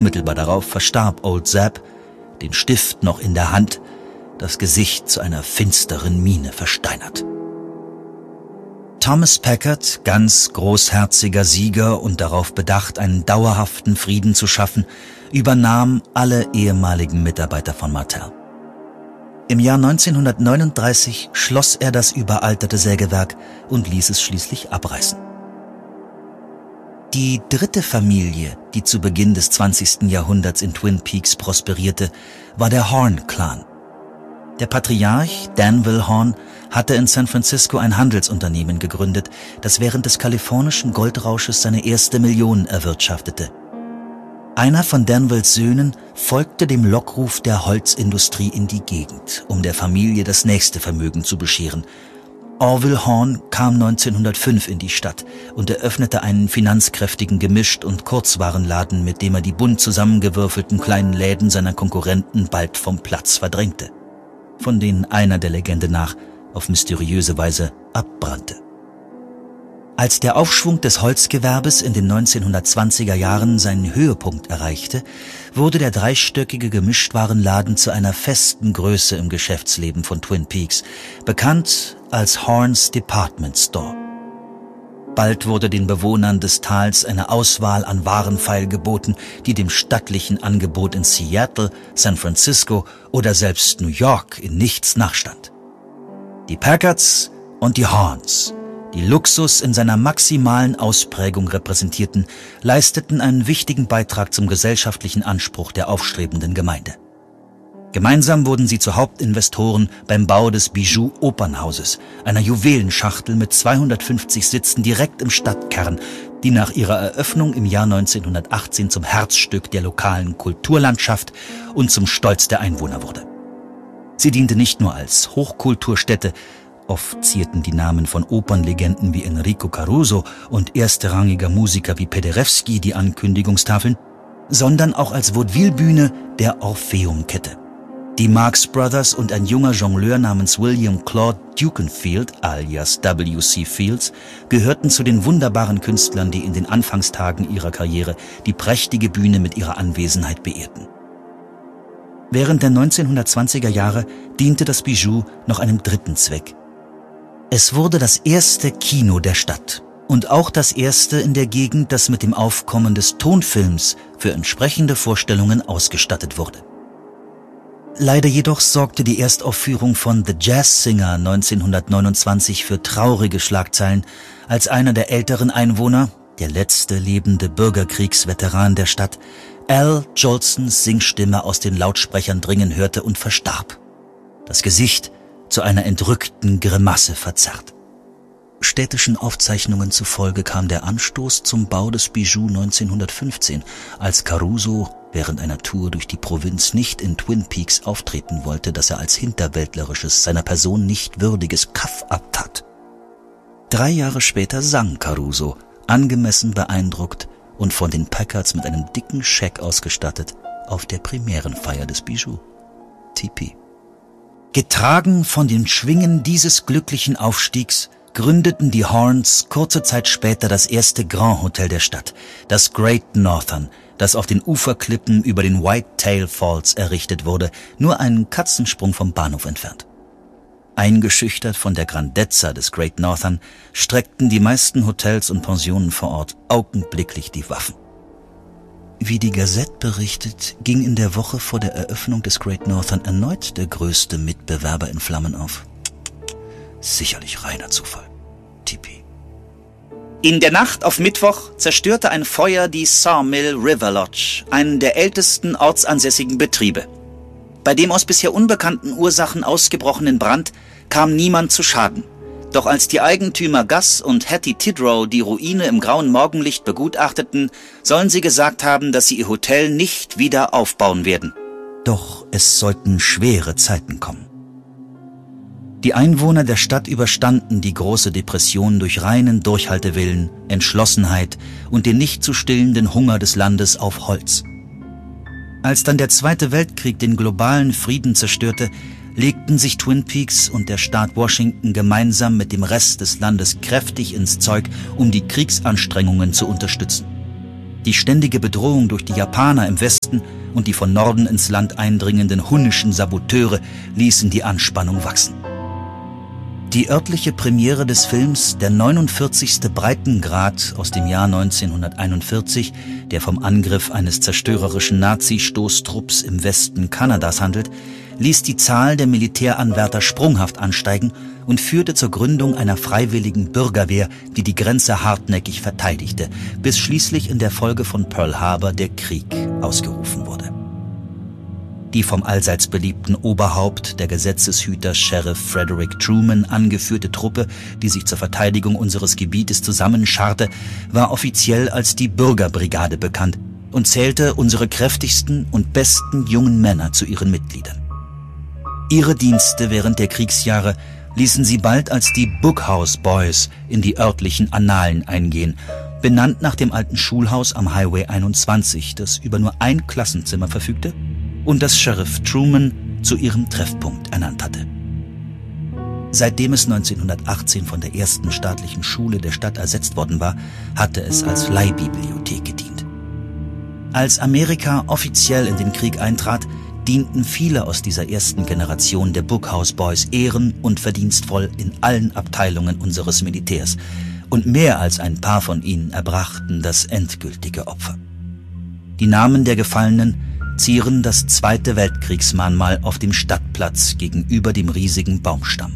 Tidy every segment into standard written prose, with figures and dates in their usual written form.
Unmittelbar darauf verstarb Old Zap, den Stift noch in der Hand, das Gesicht zu einer finsteren Miene versteinert. Thomas Packard, ganz großherziger Sieger und darauf bedacht, einen dauerhaften Frieden zu schaffen, übernahm alle ehemaligen Mitarbeiter von Mattel. Im Jahr 1939 schloss er das überalterte Sägewerk und ließ es schließlich abreißen. Die dritte Familie, die zu Beginn des 20. Jahrhunderts in Twin Peaks prosperierte, war der Horn-Clan. Der Patriarch Danville Horn hatte in San Francisco ein Handelsunternehmen gegründet, das während des kalifornischen Goldrausches seine erste Million erwirtschaftete. Einer von Danvilles Söhnen folgte dem Lockruf der Holzindustrie in die Gegend, um der Familie das nächste Vermögen zu bescheren. Orville Horn kam 1905 in die Stadt und eröffnete einen finanzkräftigen Gemischt- und Kurzwarenladen, mit dem er die bunt zusammengewürfelten kleinen Läden seiner Konkurrenten bald vom Platz verdrängte, von denen einer der Legende nach auf mysteriöse Weise abbrannte. Als der Aufschwung des Holzgewerbes in den 1920er Jahren seinen Höhepunkt erreichte, wurde der dreistöckige Gemischtwarenladen zu einer festen Größe im Geschäftsleben von Twin Peaks, bekannt als Horns Department Store. Bald wurde den Bewohnern des Tals eine Auswahl an Waren feilgeboten, die dem stattlichen Angebot in Seattle, San Francisco oder selbst New York in nichts nachstand. Die Packards und die Horns, die Luxus in seiner maximalen Ausprägung repräsentierten, leisteten einen wichtigen Beitrag zum gesellschaftlichen Anspruch der aufstrebenden Gemeinde. Gemeinsam wurden sie zu Hauptinvestoren beim Bau des Bijou-Opernhauses, einer Juwelenschachtel mit 250 Sitzen direkt im Stadtkern, die nach ihrer Eröffnung im Jahr 1918 zum Herzstück der lokalen Kulturlandschaft und zum Stolz der Einwohner wurde. Sie diente nicht nur als Hochkulturstätte, oft zierten die Namen von Opernlegenden wie Enrico Caruso und erstrangiger Musiker wie Paderewski die Ankündigungstafeln, sondern auch als Vaudeville-Bühne der Orpheum-Kette. Die Marx Brothers und ein junger Jongleur namens William Claude Dukenfield, alias W.C. Fields, gehörten zu den wunderbaren Künstlern, die in den Anfangstagen ihrer Karriere die prächtige Bühne mit ihrer Anwesenheit beehrten. Während der 1920er Jahre diente das Bijou noch einem dritten Zweck. Es wurde das erste Kino der Stadt und auch das erste in der Gegend, das mit dem Aufkommen des Tonfilms für entsprechende Vorstellungen ausgestattet wurde. Leider jedoch sorgte die Erstaufführung von The Jazz Singer 1929 für traurige Schlagzeilen, als einer der älteren Einwohner, der letzte lebende Bürgerkriegsveteran der Stadt, Al Jolsons Singstimme aus den Lautsprechern dringen hörte und verstarb. Das Gesicht zu einer entrückten Grimasse verzerrt. Städtischen Aufzeichnungen zufolge kam der Anstoß zum Bau des Bijou 1915, als Caruso während einer Tour durch die Provinz nicht in Twin Peaks auftreten wollte, das er als hinterwäldlerisches, seiner Person nicht würdiges Kaff abtat. 3 Jahre später sang Caruso, angemessen beeindruckt und von den Packards mit einem dicken Scheck ausgestattet, auf der Premierenfeier des Bijou. TP. Getragen von den Schwingen dieses glücklichen Aufstiegs gründeten die Horns kurze Zeit später das erste Grand Hotel der Stadt, das Great Northern, das auf den Uferklippen über den Whitetail Falls errichtet wurde, nur einen Katzensprung vom Bahnhof entfernt. Eingeschüchtert von der Grandezza des Great Northern streckten die meisten Hotels und Pensionen vor Ort augenblicklich die Waffen. Wie die Gazette berichtet, ging in der Woche vor der Eröffnung des Great Northern erneut der größte Mitbewerber in Flammen auf. Sicherlich reiner Zufall. TP. In der Nacht auf Mittwoch zerstörte ein Feuer die Sawmill River Lodge, einen der ältesten ortsansässigen Betriebe. Bei dem aus bisher unbekannten Ursachen ausgebrochenen Brand kam niemand zu Schaden. Doch als die Eigentümer Gus und Hattie Tidrow die Ruine im grauen Morgenlicht begutachteten, sollen sie gesagt haben, dass sie ihr Hotel nicht wieder aufbauen werden. Doch es sollten schwere Zeiten kommen. Die Einwohner der Stadt überstanden die große Depression durch reinen Durchhaltewillen, Entschlossenheit und den nicht zu stillenden Hunger des Landes auf Holz. Als dann der Zweite Weltkrieg den globalen Frieden zerstörte, legten sich Twin Peaks und der Staat Washington gemeinsam mit dem Rest des Landes kräftig ins Zeug, um die Kriegsanstrengungen zu unterstützen. Die ständige Bedrohung durch die Japaner im Westen und die von Norden ins Land eindringenden hunnischen Saboteure ließen die Anspannung wachsen. Die örtliche Premiere des Films Der 49. Breitengrad aus dem Jahr 1941, der vom Angriff eines zerstörerischen Nazi-Stoßtrupps im Westen Kanadas handelt, ließ die Zahl der Militäranwärter sprunghaft ansteigen und führte zur Gründung einer freiwilligen Bürgerwehr, die die Grenze hartnäckig verteidigte, bis schließlich in der Folge von Pearl Harbor der Krieg ausgerufen wurde. Die vom allseits beliebten Oberhaupt der Gesetzeshüter Sheriff Frederick Truman angeführte Truppe, die sich zur Verteidigung unseres Gebietes zusammenscharte, war offiziell als die Bürgerbrigade bekannt und zählte unsere kräftigsten und besten jungen Männer zu ihren Mitgliedern. Ihre Dienste während der Kriegsjahre ließen sie bald als die Bookhouse Boys in die örtlichen Annalen eingehen, benannt nach dem alten Schulhaus am Highway 21, das über nur ein Klassenzimmer verfügte und das Sheriff Truman zu ihrem Treffpunkt ernannt hatte. Seitdem es 1918 von der ersten staatlichen Schule der Stadt ersetzt worden war, hatte es als Leihbibliothek gedient. Als Amerika offiziell in den Krieg eintrat, dienten viele aus dieser ersten Generation der Bookhouse Boys ehren- und verdienstvoll in allen Abteilungen unseres Militärs, und mehr als ein paar von ihnen erbrachten das endgültige Opfer. Die Namen der Gefallenen zieren das Zweite Weltkriegsmahnmal auf dem Stadtplatz gegenüber dem riesigen Baumstamm.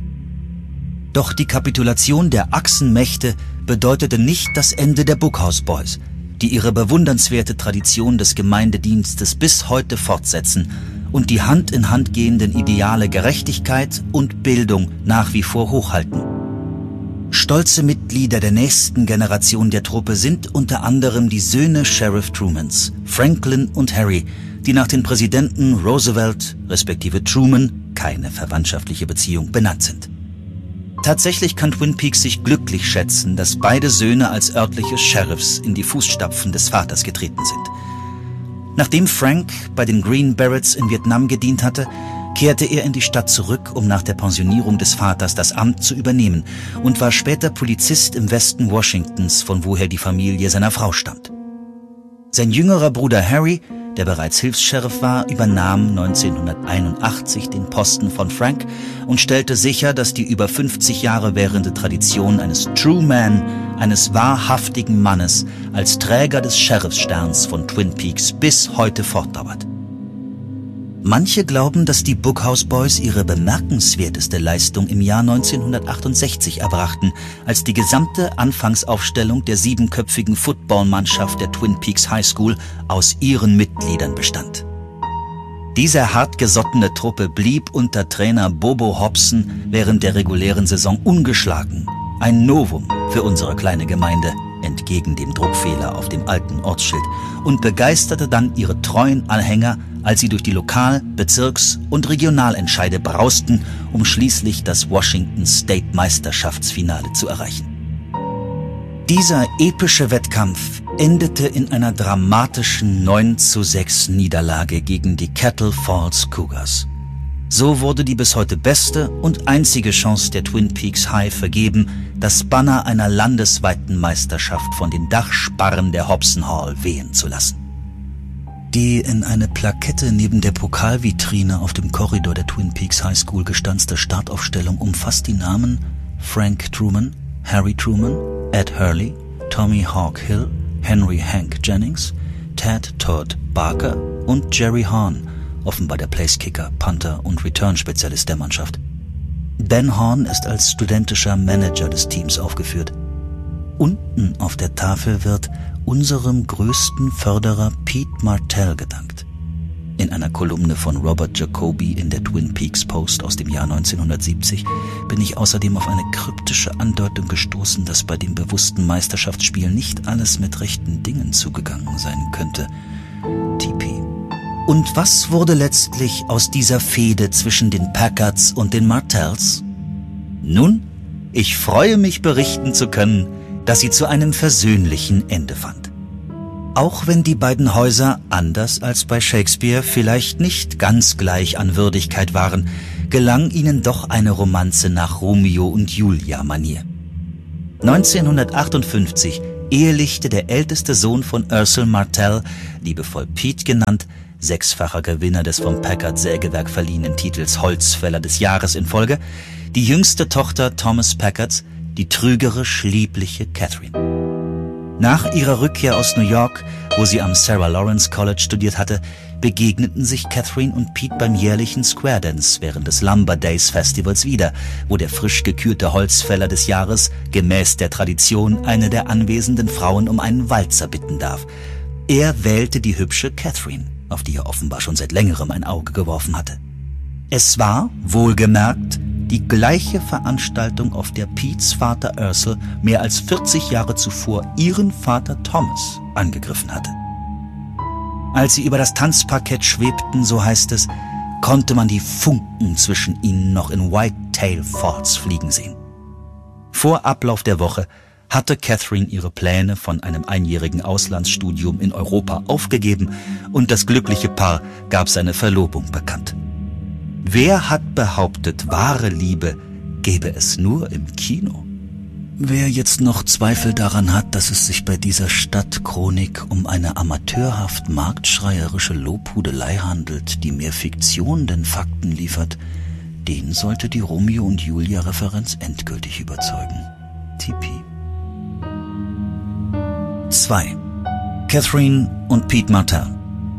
Doch die Kapitulation der Achsenmächte bedeutete nicht das Ende der Bookhouse Boys, die ihre bewundernswerte Tradition des Gemeindedienstes bis heute fortsetzen und die Hand in Hand gehenden Ideale Gerechtigkeit und Bildung nach wie vor hochhalten. Stolze Mitglieder der nächsten Generation der Truppe sind unter anderem die Söhne Sheriff Trumans, Franklin und Harry, die nach den Präsidenten Roosevelt respektive Truman, keine verwandtschaftliche Beziehung, benannt sind. Tatsächlich kann Twin Peaks sich glücklich schätzen, dass beide Söhne als örtliche Sheriffs in die Fußstapfen des Vaters getreten sind. Nachdem Frank bei den Green Berets in Vietnam gedient hatte, kehrte er in die Stadt zurück, um nach der Pensionierung des Vaters das Amt zu übernehmen und war später Polizist im Westen Washingtons, von woher die Familie seiner Frau stammt. Sein jüngerer Bruder Harry, der bereits Hilfs-Sheriff war, übernahm 1981 den Posten von Frank und stellte sicher, dass die über 50 Jahre währende Tradition eines True Man, eines wahrhaftigen Mannes, als Träger des Sheriffssterns von Twin Peaks bis heute fortdauert. Manche glauben, dass die Bookhouse Boys ihre bemerkenswerteste Leistung im Jahr 1968 erbrachten, als die gesamte Anfangsaufstellung der 7-köpfigen Footballmannschaft der Twin Peaks High School aus ihren Mitgliedern bestand. Diese hartgesottene Truppe blieb unter Trainer Bobo Hobson während der regulären Saison ungeschlagen. Ein Novum für unsere kleine Gemeinde, entgegen dem Druckfehler auf dem alten Ortsschild, und begeisterte dann ihre treuen Anhänger, als sie durch die Lokal-, Bezirks- und Regionalentscheide brausten, um schließlich das Washington State Meisterschaftsfinale zu erreichen. Dieser epische Wettkampf endete in einer dramatischen 9:6 Niederlage gegen die Kettle Falls Cougars. So wurde die bis heute beste und einzige Chance der Twin Peaks High vergeben, das Banner einer landesweiten Meisterschaft von den Dachsparren der Hobson Hall wehen zu lassen. Die in eine Plakette neben der Pokalvitrine auf dem Korridor der Twin Peaks High School gestanzte Startaufstellung umfasst die Namen Frank Truman, Harry Truman, Ed Hurley, Tommy Hawk Hill, Henry Hank Jennings, Ted Todd Barker und Jerry Hahn, offenbar der Placekicker, Punter und Return-Spezialist der Mannschaft. Ben Hahn ist als studentischer Manager des Teams aufgeführt. Unten auf der Tafel wird unserem größten Förderer Pete Martell gedankt. In einer Kolumne von Robert Jacoby in der Twin Peaks Post aus dem Jahr 1970 bin ich außerdem auf eine kryptische Andeutung gestoßen, dass bei dem bewussten Meisterschaftsspiel nicht alles mit rechten Dingen zugegangen sein könnte. TP. Und was wurde letztlich aus dieser Fehde zwischen den Packards und den Martells? Nun, ich freue mich berichten zu können, dass sie zu einem versöhnlichen Ende fand. Auch wenn die beiden Häuser, anders als bei Shakespeare, vielleicht nicht ganz gleich an Würdigkeit waren, gelang ihnen doch eine Romanze nach Romeo und Julia-Manier. 1958 ehelichte der älteste Sohn von Ursel Martell, liebevoll Pete genannt, 6-facher Gewinner des vom Packard-Sägewerk verliehenen Titels Holzfäller des Jahres in Folge, die jüngste Tochter Thomas Packards, die trügerisch liebliche Catherine. Nach ihrer Rückkehr aus New York, wo sie am Sarah Lawrence College studiert hatte, begegneten sich Catherine und Pete beim jährlichen Square Dance während des Lumber Days Festivals wieder, wo der frisch gekürte Holzfäller des Jahres gemäß der Tradition eine der anwesenden Frauen um einen Walzer bitten darf. Er wählte die hübsche Catherine, auf die er offenbar schon seit längerem ein Auge geworfen hatte. Es war, wohlgemerkt, die gleiche Veranstaltung, auf der Petes Vater Ursel mehr als 40 Jahre zuvor ihren Vater Thomas angegriffen hatte. Als sie über das Tanzparkett schwebten, so heißt es, konnte man die Funken zwischen ihnen noch in Whitetail Falls fliegen sehen. Vor Ablauf der Woche hatte Catherine ihre Pläne von einem einjährigen Auslandsstudium in Europa aufgegeben und das glückliche Paar gab seine Verlobung bekannt. Wer hat behauptet, wahre Liebe gäbe es nur im Kino? Wer jetzt noch Zweifel daran hat, dass es sich bei dieser Stadtchronik um eine amateurhaft marktschreierische Lobhudelei handelt, die mehr Fiktion denn Fakten liefert, den sollte die Romeo und Julia-Referenz endgültig überzeugen. TP. 2. Catherine und Pete Martell.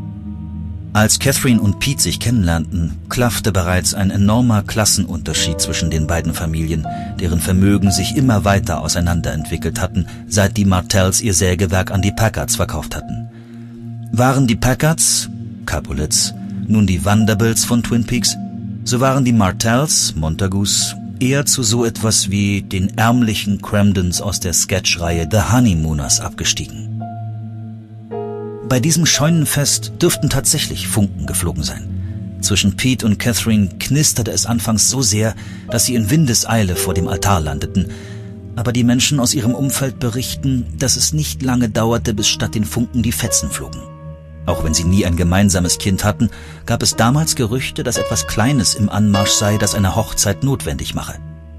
Als Catherine und Pete sich kennenlernten, klaffte bereits ein enormer Klassenunterschied zwischen den beiden Familien, deren Vermögen sich immer weiter auseinanderentwickelt hatten, seit die Martells ihr Sägewerk an die Packards verkauft hatten. Waren die Packards, Capulets, nun die Vanderbilts von Twin Peaks, so waren die Martells, Montagus, eher zu so etwas wie den ärmlichen Cramdens aus der Sketchreihe The Honeymooners abgestiegen. Bei diesem Scheunenfest dürften tatsächlich Funken geflogen sein. Zwischen Pete und Catherine knisterte es anfangs so sehr, dass sie in Windeseile vor dem Altar landeten. Aber die Menschen aus ihrem Umfeld berichten, dass es nicht lange dauerte, bis statt den Funken die Fetzen flogen. Auch wenn sie nie ein gemeinsames Kind hatten, gab es damals Gerüchte, dass etwas Kleines im Anmarsch sei, das eine Hochzeit notwendig mache.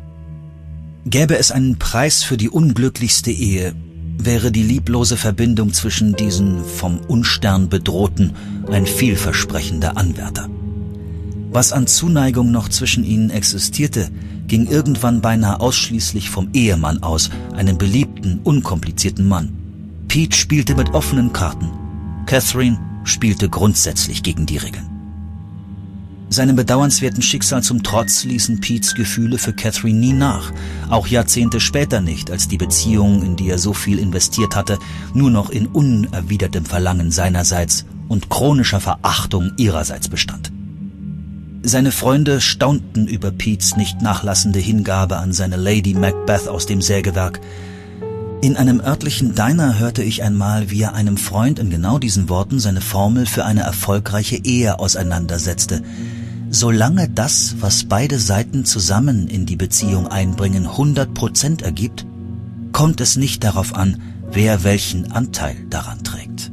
Gäbe es einen Preis für die unglücklichste Ehe, wäre die lieblose Verbindung zwischen diesen vom Unstern bedrohten ein vielversprechender Anwärter. Was an Zuneigung noch zwischen ihnen existierte, ging irgendwann beinahe ausschließlich vom Ehemann aus, einem beliebten, unkomplizierten Mann. Pete spielte mit offenen Karten. Catherine spielte grundsätzlich gegen die Regeln. Seinem bedauernswerten Schicksal zum Trotz ließen Petes Gefühle für Catherine nie nach, auch Jahrzehnte später nicht, als die Beziehung, in die er so viel investiert hatte, nur noch in unerwidertem Verlangen seinerseits und chronischer Verachtung ihrerseits bestand. Seine Freunde staunten über Petes nicht nachlassende Hingabe an seine Lady Macbeth aus dem Sägewerk. In einem örtlichen Diner hörte ich einmal, wie er einem Freund in genau diesen Worten seine Formel für eine erfolgreiche Ehe auseinandersetzte. Solange das, was beide Seiten zusammen in die Beziehung einbringen, 100% ergibt, kommt es nicht darauf an, wer welchen Anteil daran trägt.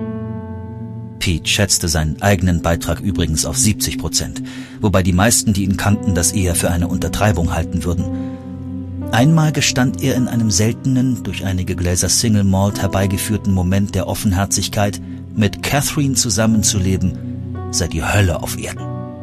Pete schätzte seinen eigenen Beitrag übrigens auf 70%, wobei die meisten, die ihn kannten, das eher für eine Untertreibung halten würden. Einmal gestand er in einem seltenen, durch einige Gläser Single Malt herbeigeführten Moment der Offenherzigkeit, mit Catherine zusammenzuleben, sei die Hölle auf Erden.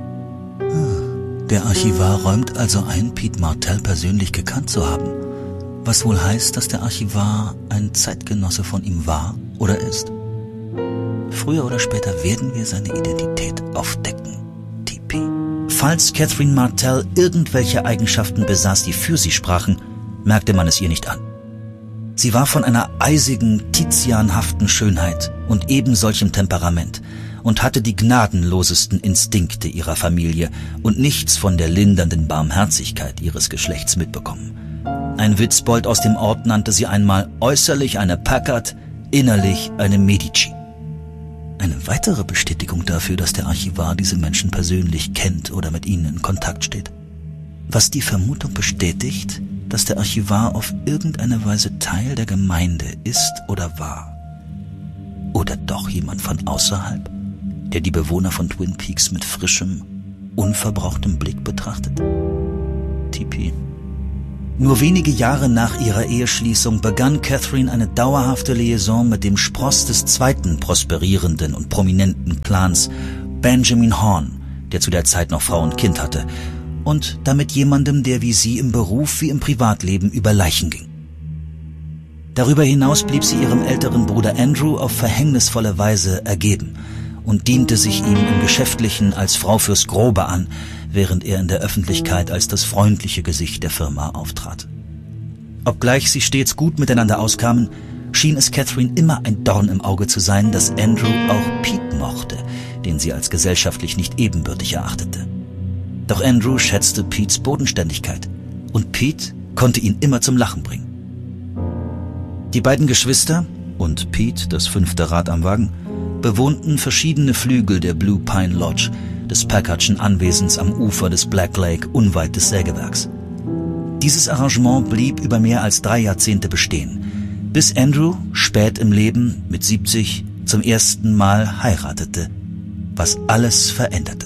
Der Archivar räumt also ein, Pete Martell persönlich gekannt zu haben, was wohl heißt, dass der Archivar ein Zeitgenosse von ihm war oder ist. Früher oder später werden wir seine Identität aufdecken. TP. Falls Catherine Martell irgendwelche Eigenschaften besaß, die für sie sprachen, merkte man es ihr nicht an. Sie war von einer eisigen, tizianhaften Schönheit und ebensolchem Temperament und hatte die gnadenlosesten Instinkte ihrer Familie und nichts von der lindernden Barmherzigkeit ihres Geschlechts mitbekommen. Ein Witzbold aus dem Ort nannte sie einmal äußerlich eine Packard, innerlich eine Medici. Eine weitere Bestätigung dafür, dass der Archivar diese Menschen persönlich kennt oder mit ihnen in Kontakt steht. Was die Vermutung bestätigt, dass der Archivar auf irgendeine Weise Teil der Gemeinde ist oder war. Oder doch jemand von außerhalb, der die Bewohner von Twin Peaks mit frischem, unverbrauchtem Blick betrachtet. TP. Nur wenige Jahre nach ihrer Eheschließung begann Catherine eine dauerhafte Liaison mit dem Spross des zweiten prosperierenden und prominenten Clans, Benjamin Horne, der zu der Zeit noch Frau und Kind hatte, und damit jemandem, der wie sie im Beruf wie im Privatleben über Leichen ging. Darüber hinaus blieb sie ihrem älteren Bruder Andrew auf verhängnisvolle Weise ergeben und diente sich ihm im Geschäftlichen als Frau fürs Grobe an, während er in der Öffentlichkeit als das freundliche Gesicht der Firma auftrat. Obgleich sie stets gut miteinander auskamen, schien es Catherine immer ein Dorn im Auge zu sein, dass Andrew auch Pete mochte, den sie als gesellschaftlich nicht ebenbürtig erachtete. Doch Andrew schätzte Petes Bodenständigkeit und Pete konnte ihn immer zum Lachen bringen. Die beiden Geschwister und Pete, das 5. Rad am Wagen, bewohnten verschiedene Flügel der Blue Pine Lodge, des Packardschen Anwesens am Ufer des Black Lake unweit des Sägewerks. Dieses Arrangement blieb über mehr als 3 Jahrzehnte bestehen, bis Andrew spät im Leben mit 70 zum ersten Mal heiratete, was alles veränderte.